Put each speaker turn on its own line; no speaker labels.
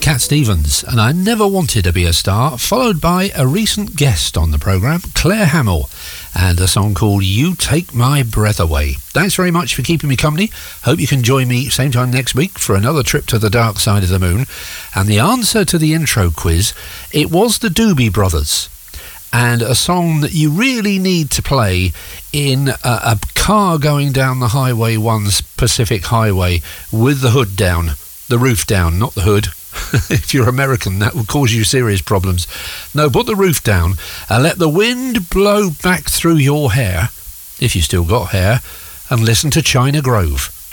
Cat Stevens and I Never Wanted to Be a Star, followed by a recent guest on the programme, Claire Hamill, and a song called You Take My Breath Away. Thanks very much for keeping me company. Hope you can join me same time next week for another trip to the dark side of the moon. And the answer to the intro quiz, it was the Doobie Brothers, and a song that you really need to play in a car going down the Highway 1's Pacific Highway with the hood down, the roof down, not the hood. If you're American, that will cause you serious problems. No, put the roof down and let the wind blow back through your hair, if you still got hair, and listen to China Grove.